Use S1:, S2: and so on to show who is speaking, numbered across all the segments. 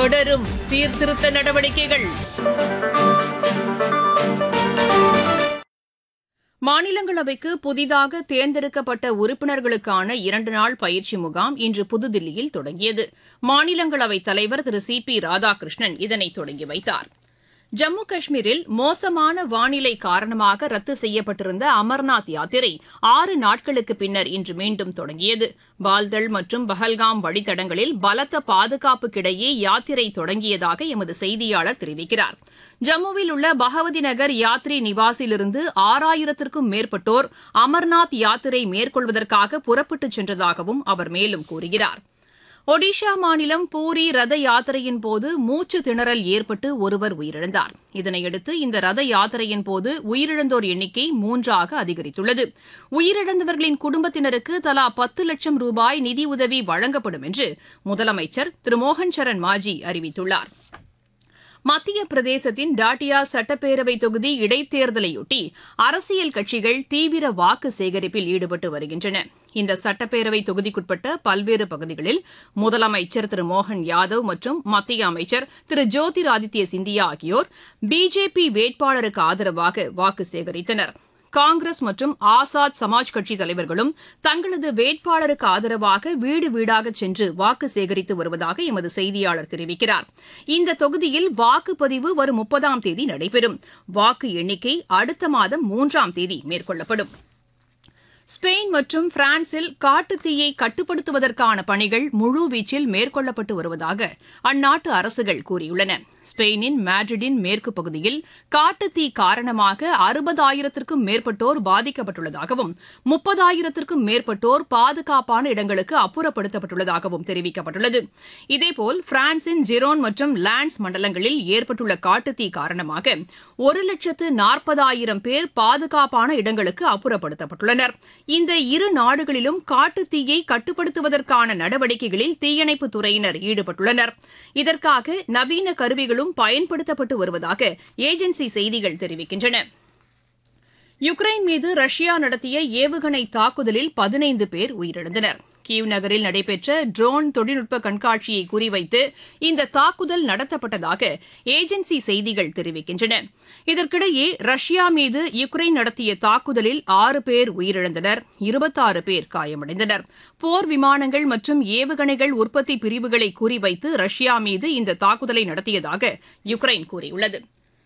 S1: தொடரும் சீர்திருத்த நடவடிக்கைகள். மாநிலங்களவைக்கு புதிதாக தேர்ந்தெடுக்கப்பட்ட உறுப்பினர்களுக்கான 2 நாள் பயிற்சி முகாம் இன்று புதுதில்லியில் தொடங்கியது. மாநிலங்களவைத் தலைவர் திரு சி ராதாகிருஷ்ணன் இதனை தொடங்கி வைத்தார். ஜம்மு காஷ்மீரில் மோசமான வானிலை காரணமாக ரத்து செய்யப்பட்டிருந்த அமர்நாத் யாத்திரை 6 நாட்களுக்கு பின்னர் இன்று மீண்டும் தொடங்கியது. பால்தல் மற்றும் பஹல்காம் வழித்தடங்களில் பலத்த பாதுகாப்புக்கிடையே யாத்திரை தொடங்கியதாக எமது செய்தியாளர் தெரிவிக்கிறார். ஜம்முவில் உள்ள பகவதி நகர் யாத்ரி நிவாசிலிருந்து 6000த்திற்கும் மேற்பட்டோர் அமர்நாத் யாத்திரை மேற்கொள்வதற்காக புறப்பட்டுச் சென்றதாகவும் அவர் மேலும் கூறுகிறார். ஒடிஷா மாநிலம் பூரி ரத யாத்திரையின் போது மூச்சு திணறல் ஏற்பட்டு ஒருவர் உயிரிழந்தார். இதனையடுத்து இந்த ரத யாத்திரையின் போது உயிரிழந்தோர் எண்ணிக்கை 3ஆக அதிகரித்துள்ளது. உயிரிழந்தவர்களின் குடும்பத்தினருக்கு தலா 10 லட்சம் ரூபாய் நிதியுதவி வழங்கப்படும் என்று முதலமைச்சர் திரு மோகன் சரண் மாஜி அறிவித்துள்ளார். மத்திய பிரதேசத்தின் டாட்டியா சட்டப்பேரவை தொகுதி இடைத்தேர்தலையொட்டி அரசியல் கட்சிகள் தீவிர வாக்கு சேகரிப்பில் ஈடுபட்டு வருகின்றன. இந்த சட்டப்பேரவை தொகுதிக்குட்பட்ட பல்வேறு பகுதிகளில் முதலமைச்சர் திரு மோகன் யாதவ் மற்றும் மத்திய அமைச்சர் திரு ஜோதிராதித்ய சிந்தியா ஆகியோர் பிஜேபி வேட்பாளருக்கு ஆதரவாக வாக்கு சேகரித்தனர். காங்கிரஸ் மற்றும் ஆசாத் சமாஜ் கட்சித் தலைவர்களும் தங்களது வேட்பாளருக்கு ஆதரவாக வீடு வீடாக சென்று வாக்கு சேகரித்து வருவதாக எமது செய்தியாளர் தெரிவிக்கிறார். இந்த தொகுதியில் வாக்குப்பதிவு வரும் 30ஆம் தேதி நடைபெறும். வாக்கு எண்ணிக்கை அடுத்த மாதம் 3ஆம் தேதி மேற்கொள்ளப்படும். ஸ்பெயின் மற்றும் பிரான்சில் காட்டுத்தீயை கட்டுப்படுத்துவதற்கான பணிகள் முழுவீச்சில் மேற்கொள்ளப்பட்டு வருவதாக அந்நாட்டு அரசுகள் கூறியுள்ளன. ஸ்பெயினின் மேட்ரிடின் மேற்கு பகுதியில் காட்டுத்தீ காரணமாக 60,000த்திற்கும் மேற்பட்டோர் பாதிக்கப்பட்டுள்ளதாகவும் 30,000த்திற்கும் மேற்பட்டோர் பாதுகாப்பான இடங்களுக்கு அப்புறப்படுத்தப்பட்டுள்ளதாகவும் தெரிவிக்கப்பட்டுள்ளது. இதேபோல் பிரான்சின் ஜிரோன் மற்றும் லான்ஸ் மண்டலங்களில் ஏற்பட்டுள்ள காட்டுத்தீ காரணமாக 1,40,000 பேர் பாதுகாப்பான இடங்களுக்கு அப்புறப்படுத்தப்பட்டுள்ளனர். இந்த இரு நாடுகளிலும் காட்டுத்தீயை கட்டுப்படுத்துவதற்கான நடவடிக்கைகளில் தீயணைப்புத் துறையினர் ஈடுபட்டுள்ளனர். இதற்காக நவீன கருவிகளும் பயன்படுத்தப்பட்டு வருவதாக ஏஜென்சி செய்திகள் தெரிவிக்கின்றன. யுக்ரைன் மீது ரஷ்யா நடத்திய ஏவுகணை தாக்குதலில் 15 பேர் உயிரிழந்தனர். கீவ் நகரில் நடைபெற்ற ட்ரோன் தொழில்நுட்ப கண்காட்சியை குறிவைத்து இந்த தாக்குதல் நடத்தப்பட்டதாக ஏஜென்சி செய்திகள் தெரிவிக்கின்றன. இதற்கிடையே ரஷ்யா மீது யுக்ரைன் நடத்திய தாக்குதலில் 6 பேர் உயிரிழந்தனர், 26 பேர் காயமடைந்தனர். போர் விமானங்கள் மற்றும் ஏவுகணைகள் உற்பத்தி பிரிவுகளை குறிவைத்து ரஷ்யா மீது இந்த தாக்குதலை நடத்தியதாக யுக்ரைன் கூறியுள்ளது.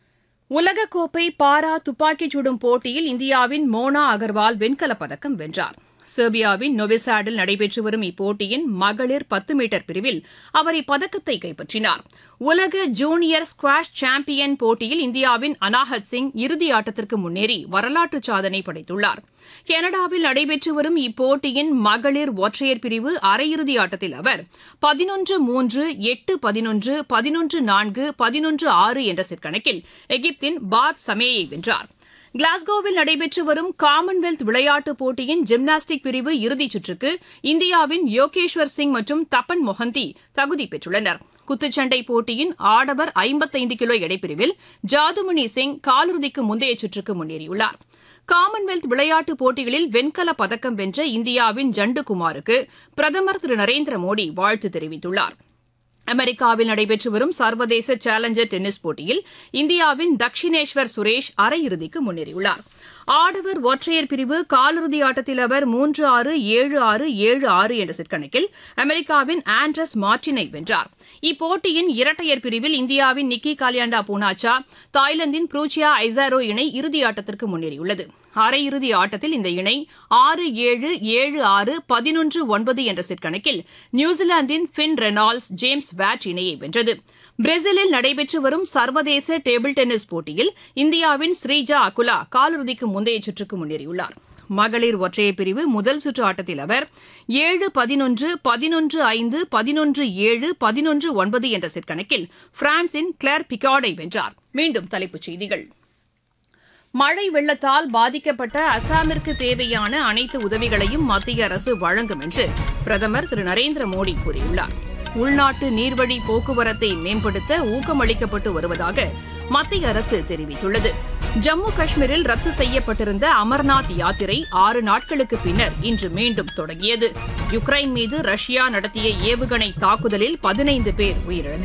S1: உலகக்கோப்பை பாரா துப்பாக்கிச் சுடும் போட்டியில் இந்தியாவின் மோனா அகர்வால் வெண்கலப் பதக்கம் வென்றார். செர்பியாவின் நொவிசாடில் நடைபெற்று வரும் இப்போட்டியின் மகளிர் 10 மீட்டர் பிரிவில் அவர் இப்பதக்கத்தை கைப்பற்றினார். உலக ஜூனியர் ஸ்குவாஷ் சாம்பியன் போட்டியில் இந்தியாவின் அனாஹத் சிங் இறுதி ஆட்டத்திற்கு முன்னேறி வரலாற்று சாதனை படைத்துள்ளார். கனடாவில் நடைபெற்று வரும் இப்போட்டியின் மகளிர் ஒற்றையர் பிரிவு அரையிறுதி ஆட்டத்தில் அவர் 11-3, 8-11, 11-4, 11-6 என்ற செட் கணக்கில் எகிப்தின் பாப் சமேயை வென்றார். கிளாஸ்கோவில் நடைபெற்று வரும் காமன்வெல்த் விளையாட்டுப் போட்டியின் ஜிம்னாஸ்டிக் பிரிவு இறுதிச் சுற்றுக்கு இந்தியாவின் யோகேஸ்வர் சிங் மற்றும் தப்பன் மொஹந்தி தகுதி பெற்றுள்ளனர். குத்துச்சண்டை போட்டியின் ஆடவர் 55 கிலோ எடைப்பிரிவில் ஜாதுமணி சிங் காலிறுதிக்கு முந்தைய சுற்றுக்கு முன்னேறியுள்ளார். காமன்வெல்த் விளையாட்டுப் போட்டிகளில் வெண்கலப் பதக்கம் வென்ற இந்தியாவின் ஜண்டுகுமாருக்கு பிரதமர் திரு நரேந்திர மோடி வாழ்த்து தெரிவித்துள்ளார். அமெரிக்காவில் நடைபெற்று வரும் சர்வதேச சேலஞ்சர் டென்னிஸ் போட்டியில் இந்தியாவின் தக்ஷினேஸ்வர் சுரேஷ் அரையிறுதிக்கு முன்னேறியுள்ளார். ஆடவர் ஒற்றையர் பிரிவு காலிறுதி ஆட்டத்தில் அவர் 3-6, 7-6, 7-6 என்ற செட் கணக்கில் அமெரிக்காவின் ஆண்ட்ரஸ் மார்டினை வென்றார். இப்போட்டியின் இரட்டையர் பிரிவில் இந்தியாவின் நிக்கி காலியாண்டா பூனாச்சா, தாய்லாந்தின் ப்ரூச்சியா ஐசாரோ இணை இறுதி ஆட்டத்திற்கு முன்னேறியுள்ளது. அரையிறுதி ஆட்டத்தில் இந்த இணை 6-7, 7-6, 11-9 என்ற செட் கணக்கில் நியூசிலாந்தின் ஃபின் ரெனால்ட்ஸ், ஜேம்ஸ் வாட் இணையை வென்றது. பிரேசிலில் நடைபெற்று வரும் சர்வதேச டேபிள் டென்னிஸ் போட்டியில் இந்தியாவின் ஸ்ரீஜா அகுலா காலிறுதிக்கு முந்தைய சுற்றுக்கு முன்னேறியுள்ளார். மகளிர் ஒற்றையர் பிரிவு முதல் சுற்று ஆட்டத்தில் அவர் 7-11, 11-5, 11-7, 11-9 என்ற செட் கணக்கில் பிரான்சின் கிளேர் பிகார்டை வென்றார். மீண்டும் தலைப்புச் செய்திகள். மழை வெள்ளத்தால் பாதிக்கப்பட்ட அசாமிற்கு தேவையான அனைத்து உதவிகளையும் மத்திய அரசு வழங்கும் என்று பிரதமர் திரு நரேந்திர மோடி கூறியுள்ளார். உள்நாட்டு நீர்வழி போக்குவரத்தை மேம்படுத்த ஊக்கமளிக்கப்பட்டு வருவதாக மத்திய அரசு தெரிவித்துள்ளது. ஜம்மு காஷ்மீரில் ரத்து செய்யப்பட்டிருந்த அமர்நாத் யாத்திரை 6 நாட்களுக்கு பின்னர் இன்று மீண்டும் தொடங்கியது. யுக்ரைன் மீது ரஷ்யா நடத்திய ஏவுகணை தாக்குதலில் 15 பேர் உயிரிழந்தனர்.